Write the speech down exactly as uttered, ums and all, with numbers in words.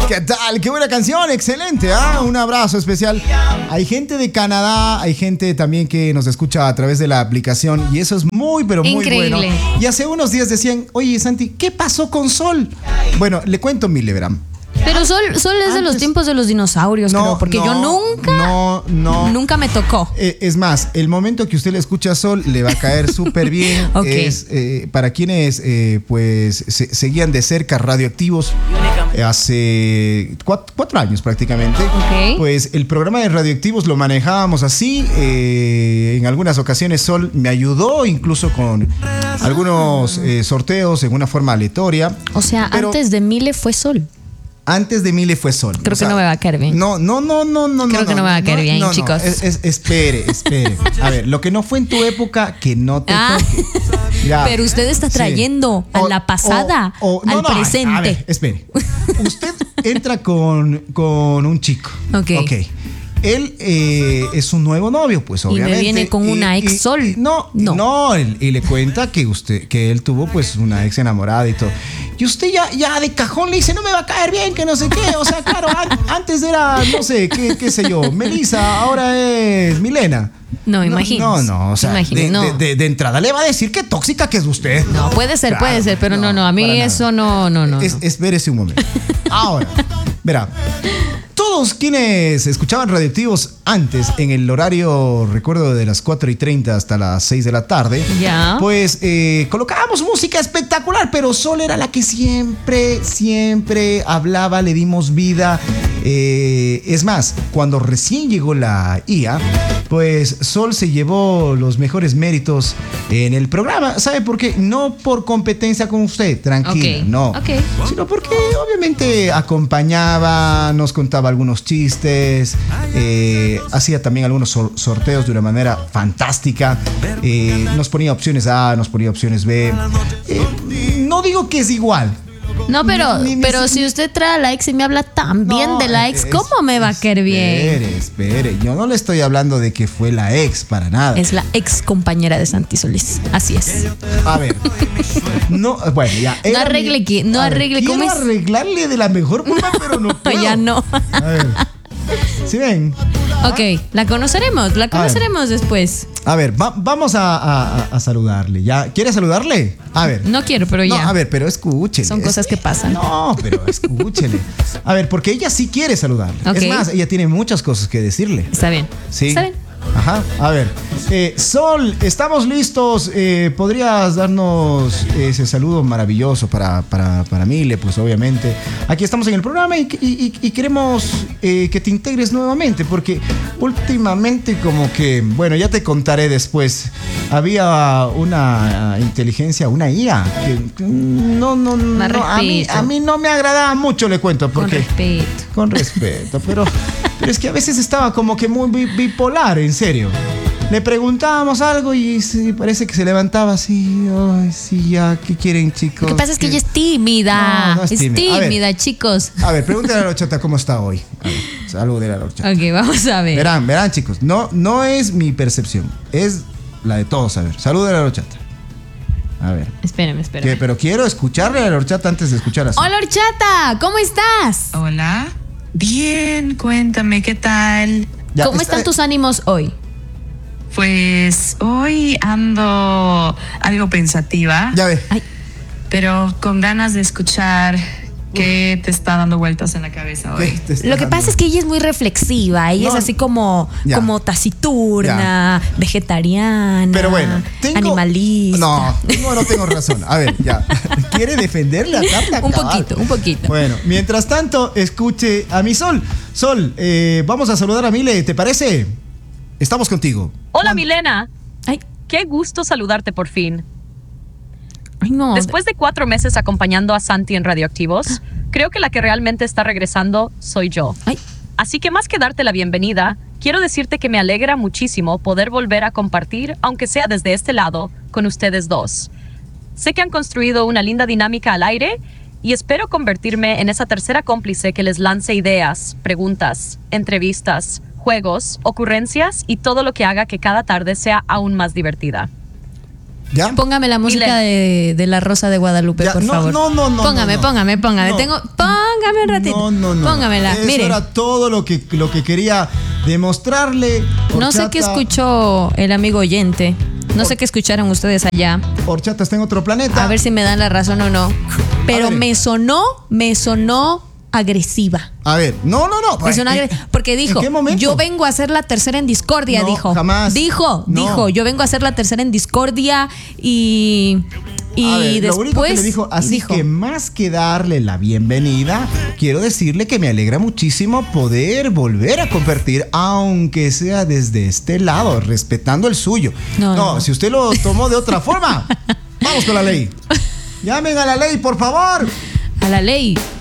¿Qué tal? Qué buena canción, excelente, ¿ah? Un abrazo especial. Hay gente de Canadá, hay gente también que nos escucha a través de la aplicación y eso es muy, pero muy Increíble. bueno. Y hace unos días decían, oye Santi, ¿qué pasó con Sol? Bueno, le cuento Mile, verán. Pero Sol, Sol es de los Antes- tiempos de los dinosaurios, No, creo, porque no, yo nunca, no, no. nunca me tocó. Eh, es más, el momento que usted le escucha a Sol le va a caer súper bien. Ok. Es, eh, para quienes eh, pues se- seguían de cerca Radioactivos eh, hace cuatro, cuatro años prácticamente, Ok. pues el programa de Radioactivos lo manejábamos así. eh, en algunas ocasiones Sol me ayudó incluso con algunos eh, sorteos en una forma aleatoria. O sea, Pero- antes de Mile fue Sol. Antes de Mile fue Sol. Creo que no me va a caer bien. No, no, no, no, no. Creo que no me va a caer bien, chicos. Es- es- espere, espere. A ver, lo que no fue en tu época, que no te Ah. toque. Ya. Pero usted está Sí. trayendo a O- la pasada o- o- no, al no, presente. A ver, espere. Usted entra con, con un chico. Ok. Ok. Él eh, es un nuevo novio, pues Y me obviamente. viene con una ex Sol. y- no, No. no, él- y le cuenta que usted, que él tuvo pues una ex enamorada y todo. Y usted ya, ya de cajón le dice, no me va a caer bien, que no sé qué. O sea, claro, an- antes era, no sé, qué, qué sé yo, Melissa, ahora es Milena. No, imagínese. No, no, o sea, Imagínese, de, no. de- de- de entrada le va a decir qué tóxica que es usted. No, puede ser, Claro, puede ser, pero no, no, a mí para nada. eso no, no, no. Es- no. Espérese un momento. Ahora, verá. Todos quienes escuchaban Radioactivos antes, en el horario, recuerdo, de las cuatro y treinta hasta las seis de la tarde, Ya. pues eh, colocábamos música espectacular, pero Sol era la que siempre, siempre hablaba, le dimos vida. Eh, es más, cuando recién llegó la I A, pues Sol se llevó los mejores méritos en el programa. ¿Sabe por qué? No por competencia con usted, tranquila, Ok, no. ok. Sino porque obviamente acompañaba, nos contaba algunos chistes, eh, hacía también algunos sor- sorteos de una manera fantástica, eh, nos ponía opciones A, nos ponía opciones B. Eh, no digo que es igual. No, pero, Ni- ni- pero ni- si usted trae a la ex y me habla tan bien No, de la ex, es- ¿cómo me va a caer bien? Espere, espere. Yo no le estoy hablando de que fue la ex para nada. Es la ex compañera de Santi Solís. Así es. A ver. No, bueno, ya. era mi- arregle que- no a ver, arregle, quiero ¿cómo es? arreglarle de la mejor forma, pero no puedo. Ya no. A ver. ¿Sí ven? Ok, la conoceremos, la conoceremos después. A ver, va- vamos a, a- a- a saludarle. ¿Ya? ¿Quiere saludarle? A ver. No quiero, pero No, ya. a ver, pero escúchele. Son cosas que pasan. No, pero escúchele. A ver, porque ella sí quiere saludarle. Ok. Es más, ella tiene muchas cosas que decirle. Está bien. Sí. Está bien. Ajá. A ver. Eh, Sol, estamos listos. Eh, ¿Podrías darnos ese saludo maravilloso para, para, para Mile? Pues obviamente. Aquí estamos en el programa y, y- y- y queremos eh, que te integres nuevamente. Porque últimamente como que, bueno, ya te contaré después. Había una inteligencia, una I A, que no, no, no. Más a, mí, respeto. a mí no me agradaba mucho, le cuento. Con Porque, respeto. con respeto, pero, pero es que a veces estaba como que muy bi- bipolar, en serio. Le preguntábamos algo y sí, parece que se levantaba así. Ay, sí, ya, ¿qué quieren, chicos? Lo que pasa es que ¿Qué- ella es tímida. No, no es es tímida. A ver. tímida, chicos. A ver, pregúntale a la horchata cómo está hoy. A ver, salud de la horchata. Ok, vamos a ver. Verán, verán, chicos. No, no es mi percepción, es la de todos. A ver, salud de la horchata. A ver. Espérame, ¿Qué? espérame. Pero quiero escucharle a la horchata antes de escuchar a Sol. Hola, Horchata, ¿cómo estás? Hola. Bien, cuéntame, ¿qué tal? Ya, ¿Cómo está- están tus ánimos hoy? Pues hoy ando algo pensativa, Ya ve. Ay, pero con ganas de escuchar qué te está dando vueltas en la cabeza hoy. ¿Qué te está lo que dando? pasa es que ella es muy reflexiva. Ella No. es así como, Ya. como taciturna, vegetariana, Pero bueno, tengo- animalista. No, tengo, no tengo razón. A ver, ya. ¿Quiere defenderle a Carla Un Cabal? poquito, un poquito. Bueno, mientras tanto, escuche a mi Sol. Sol, eh, vamos a saludar a Mile, ¿te parece? Estamos contigo. Hola Milena, Ay, qué gusto saludarte por fin. ay, no. Después de cuatro meses acompañando a Santi en Radioactivos, creo que la que realmente está regresando soy yo. Ay, Así que más que darte la bienvenida, quiero decirte que me alegra muchísimo poder volver a compartir, aunque sea desde este lado, con ustedes dos. Sé que han construido una linda dinámica al aire y espero convertirme en esa tercera cómplice que les lance ideas, preguntas, entrevistas, juegos, ocurrencias y todo lo que haga que cada tarde sea aún más divertida. ¿Ya? Póngame la música Dile. de, de La Rosa de Guadalupe, Ya, por no, favor. no, no, no, Póngame, no, no. póngame, póngame. No. Tengo, póngame un ratito. No, no, no. Póngamela. Eso Mire, era todo lo que, lo que quería demostrarle. no sé Horchata. qué escuchó el amigo oyente. No sé qué escucharon ustedes allá. Horchata está en otro planeta. A ver si me dan la razón o no. Pero A ver. me sonó, me sonó agresiva. A ver, no, no, no. Es una ¿En- agre- porque dijo, ¿en qué momento? yo vengo a ser la tercera en discordia, No, dijo. jamás. Dijo, No. dijo, yo vengo a ser la tercera en discordia y, y A ver, después lo único que le dijo, así dijo, que más que darle la bienvenida, quiero decirle que me alegra muchísimo poder volver a compartir, aunque sea desde este lado, respetando el suyo. No, No, no. si usted lo tomó de otra forma, vamos con la ley. Llamen a la ley, por favor. a la ley.